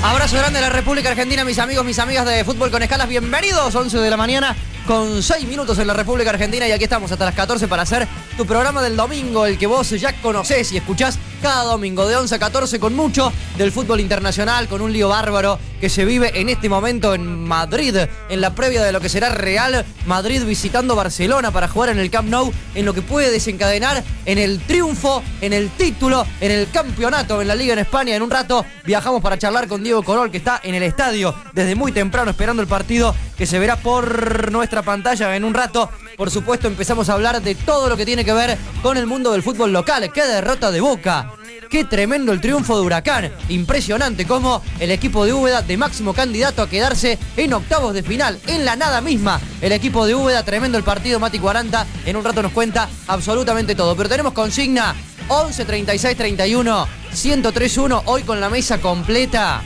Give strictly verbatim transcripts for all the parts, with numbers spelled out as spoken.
Abrazo grande a la República Argentina, mis amigos, mis amigas de Fútbol con Escalas. Bienvenidos, once de la mañana con seis minutos en la República Argentina. Y aquí estamos hasta las catorce para hacer tu programa del domingo, el que vos ya conocés y escuchás cada domingo de once a catorce, con mucho del fútbol internacional, con un lío bárbaro que se vive en este momento en Madrid, en la previa de lo que será Real Madrid visitando Barcelona para jugar en el Camp Nou, en lo que puede desencadenar en el triunfo, en el título, en el campeonato, en la Liga en España. En un rato viajamos para charlar con Diego Corol, que está en el estadio desde muy temprano esperando el partido que se verá por nuestra pantalla en un rato. Por supuesto, empezamos a hablar de todo lo que tiene que ver con el mundo del fútbol local. ¡Qué derrota de Boca! ¡Qué tremendo el triunfo de Huracán! Impresionante cómo el equipo de Úbeda, de máximo candidato a quedarse en octavos de final, en la nada misma. El equipo de Úbeda, tremendo el partido. Mati cuarenta en un rato nos cuenta absolutamente todo. Pero tenemos consigna once treinta y seis treinta y uno ciento tres uno, hoy con la mesa completa.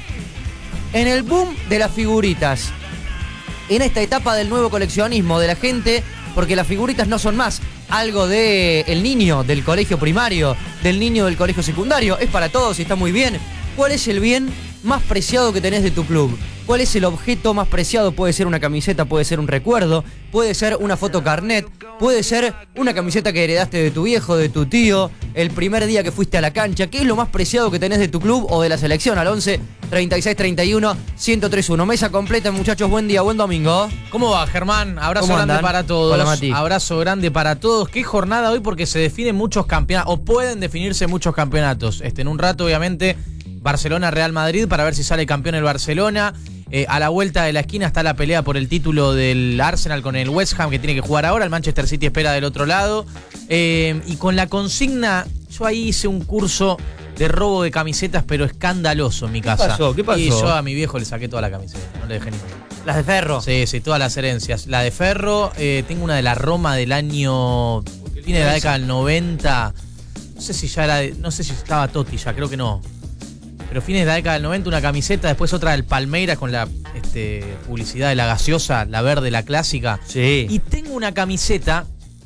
En el boom de las figuritas, en esta etapa del nuevo coleccionismo de la gente, porque las figuritas no son más algo de el niño del colegio primario, del niño del colegio secundario, es para todos y está muy bien. ¿Cuál es el bien más preciado que tenés de tu club? ¿Cuál es el objeto más preciado? Puede ser una camiseta, puede ser un recuerdo, puede ser una foto carnet, puede ser una camiseta que heredaste de tu viejo, de tu tío, el primer día que fuiste a la cancha. ¿Qué es lo más preciado que tenés de tu club o de la selección? Al once treinta y seis treinta y uno ciento tres uno. Mesa completa, muchachos, buen día, buen domingo. ¿Cómo va, Germán? Abrazo grande para todos. Hola, Mati. Abrazo grande para todos. Qué jornada hoy, porque se definen muchos campeonatos, o pueden definirse muchos campeonatos. Este, en un rato, obviamente, Barcelona-Real Madrid, para ver si sale campeón el Barcelona. Eh, a la vuelta de la esquina está la pelea por el título del Arsenal con el West Ham, que tiene que jugar ahora. El Manchester City espera del otro lado. Eh, y con la consigna, yo ahí hice un curso de robo de camisetas, pero escandaloso en mi casa. ¿Qué pasó? ¿Qué pasó? Y yo a mi viejo le saqué toda la camiseta, no le dejé ninguna. ¿Las de Ferro? Sí, sí, todas las herencias. La de Ferro, eh, tengo una de la Roma del año... Tiene de la década del noventa. No sé si ya era de, no sé si estaba Totti ya, creo que no. Pero fines de la década del noventa, una camiseta, después otra del Palmeiras con la este, publicidad de la gaseosa, la verde, la clásica. Sí. Y tengo una camiseta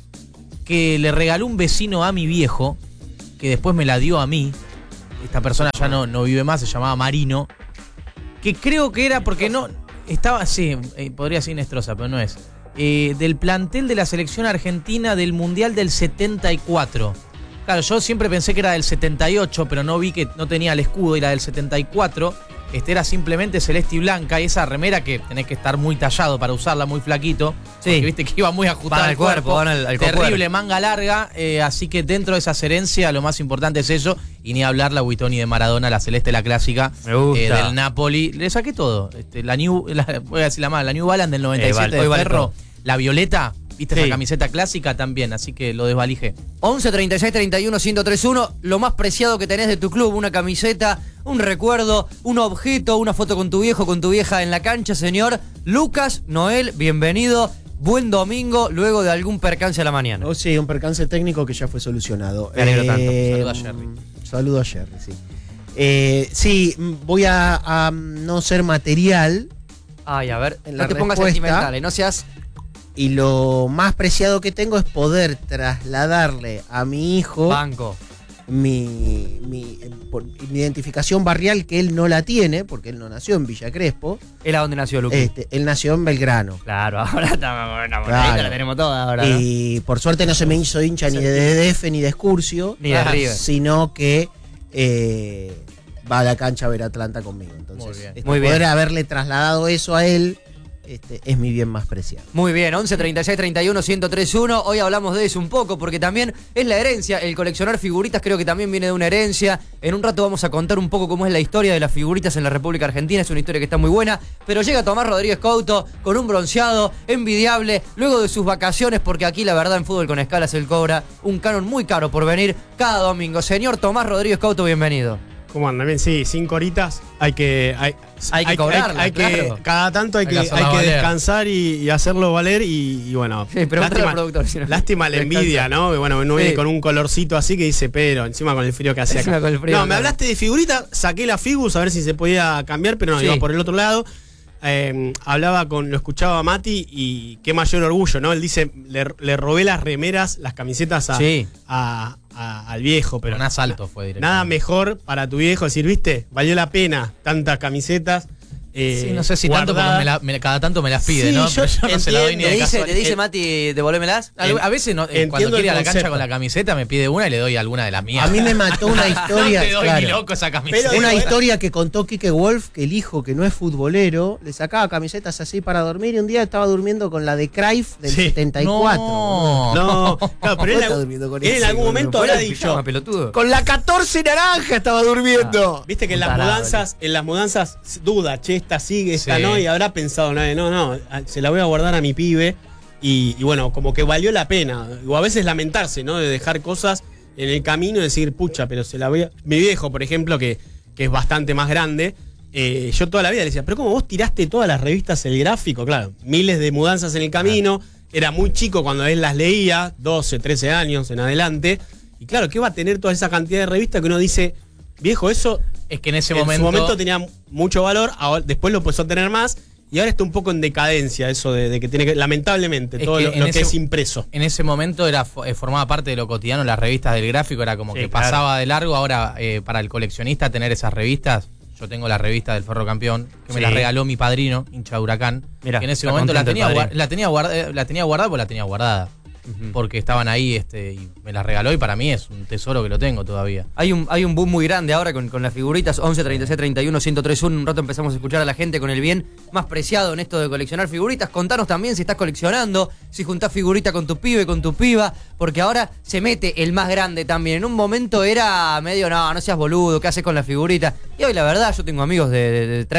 que le regaló un vecino a mi viejo, que después me la dio a mí. Esta persona ya no, no vive más, se llamaba Marino. Que creo que era porque no... Estaba, sí, eh, podría ser Inestrosa, pero no es. Eh, del plantel de la selección argentina del Mundial del setenta y cuatro. Claro, yo siempre pensé que era del setenta y ocho, pero no vi que no tenía el escudo, era del setenta y cuatro. Este era simplemente celeste y blanca, y esa remera que tenés que estar muy tallado para usarla, muy flaquito. Sí. Porque viste que iba muy ajustada para el cuerpo. cuerpo al, al terrible, manga larga. Eh, así que dentro de esa herencia, lo más importante es eso. Y ni hablar la Buitoni de Maradona, la celeste, la clásica. Me gusta. Eh, del Napoli. Le saqué todo. Este, la New, la, voy a decir la más, la New Balance del noventa y siete eh, vale, de Ferro. Vale, la violeta. ¿Viste sí. Esa camiseta clásica también? Así que lo desvalijé. once treinta y seis treinta y uno ciento tres uno. Lo más preciado que tenés de tu club. Una camiseta, un recuerdo, un objeto, una foto con tu viejo, con tu vieja en la cancha, señor Lucas Noel. Bienvenido. Buen domingo, luego de algún percance a la mañana. Oh, sí, un percance técnico que ya fue solucionado. Me alegro eh, tanto. Saludo a Jerry. Saludo a Jerry, sí. Eh, sí, voy a, a no ser material. Ay, a ver, en no la te pongas respuesta, sentimental, no seas... Y lo más preciado que tengo es poder trasladarle a mi hijo Banco. Mi, mi, mi identificación barrial, que él no la tiene, porque él no nació en Villa Crespo. ¿Él a dónde nació, Luqui? Este, él nació en Belgrano. Claro, ahora estamos bueno, claro. Ahí la tenemos toda ahora, ¿no? Y por suerte no se me hizo hincha ni de D D F ni de Excursio, ni de River, sino que eh, va a la cancha a ver Atlanta conmigo. Entonces, muy bien. Este, Muy poder bien. haberle trasladado eso a él Este, es mi bien más preciado. Muy bien, once treinta y seis treinta y uno ciento tres uno. Hoy hablamos de eso un poco porque también es la herencia. El coleccionar figuritas creo que también viene de una herencia. En un rato vamos a contar un poco cómo es la historia de las figuritas en la República Argentina. Es una historia que está muy buena. Pero llega Tomás Rodríguez Couto con un bronceado envidiable luego de sus vacaciones, porque aquí la verdad en Fútbol con Escalas él cobra un canon muy caro por venir cada domingo. Señor Tomás Rodríguez Couto, bienvenido. ¿Cómo andan? Bien, sí, cinco horitas hay que... Hay, hay que cobrarla, hay, hay claro. que, cada tanto hay, hay que, que, hay que descansar y, y hacerlo valer y, y bueno, sí, lástima, productor, si no, lástima la envidia, ¿no? Que bueno, uno viene sí. con un colorcito así que dice, pero encima con el frío que hace acá. Con el frío, no, me claro. hablaste de figurita, saqué la Figus a ver si se podía cambiar, pero no, sí. iba por el otro lado. eh, hablaba con, lo escuchaba a Mati y qué mayor orgullo, ¿no? Él dice, le, le robé las remeras, las camisetas a, Sí. a- a- al viejo, pero Un asalto fue directo. nada mejor para tu viejo decir, viste, valió la pena tantas camisetas. eh, Sí, no sé si tanto porque guardadas. me la- me- cada tanto me las pide, Sí, ¿no? yo Pero yo no se la doy ni ¿Te de dice, casualidad. te dice Eh, Mati, devolvémelas? A, a veces no, eh, Entiendo cuando quiere ir a el la cancha concepto. con la camiseta me pide una y le doy alguna de las mías. A mí me mató una historia. No te doy claro. ni loco esa camiseta. Pero- Una Bueno, historia que contó Quique Wolf, que el hijo, que no es futbolero, le sacaba camisetas así para dormir y un día estaba durmiendo con la de Cruyff del Sí. setenta y cuatro. No. No, claro, pero él, Está durmiendo con él en ese, algún boludo. momento Fuera habrá el dicho. pijama, pelotudo. Con la catorce naranja estaba durmiendo. Viste que en las Un tarado, mudanzas, en las mudanzas duda, che, esta sigue, esta Sí. no, y habrá pensado, no, no, no, se la voy a guardar a mi pibe. Y, y bueno, como que valió la pena. O a veces lamentarse, ¿no? De dejar cosas en el camino y decir, pucha, pero se la voy a. Mi viejo, por ejemplo, que, que es bastante más grande, eh, yo toda la vida le decía, pero ¿cómo vos tiraste todas las revistas El Gráfico? Claro, miles de mudanzas en el camino. Era muy chico cuando él las leía, doce, trece años en adelante. Y claro, ¿qué va a tener toda esa cantidad de revistas que uno dice, viejo, eso Es que en ese en momento. su momento tenía mucho valor, ahora, después lo empezó a tener más y ahora está un poco en decadencia eso de, de que tiene que, lamentablemente, Es todo que lo, en lo ese- que es impreso. En ese momento era fo- eh, formaba parte de lo cotidiano, las revistas del Gráfico, era como Sí, que claro. pasaba de largo. Ahora, eh, para el coleccionista, tener esas revistas. Yo tengo la revista del Ferro Campeón, que me Sí. la regaló mi padrino, hincha de Huracán. Mirá, que en ese está momento la contento el tenía, padrino. guar- la, tenía guarda- eh, la tenía guardada, pues la tenía guardada. Porque estaban ahí este, y me la regaló y para mí es un tesoro que lo tengo todavía. Hay un, hay un boom muy grande ahora con, con las figuritas once, treinta y seis, treinta y uno, ciento tres, uno. Un rato empezamos a escuchar a la gente con el bien más preciado en esto de coleccionar figuritas. Contanos también si estás coleccionando, si juntás figurita con tu pibe, con tu piba, porque ahora se mete el más grande también. En un momento era medio, no, no seas boludo, ¿qué haces con la figurita? Y hoy la verdad yo tengo amigos de, de, de